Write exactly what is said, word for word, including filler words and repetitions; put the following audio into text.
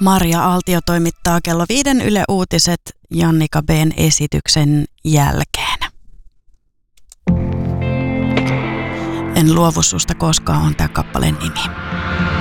Marja Aaltio toimittaa kello viiden Yle Uutiset Jannika B:n esityksen jälkeen. En luovu susta koskaan on tää kappaleen nimi.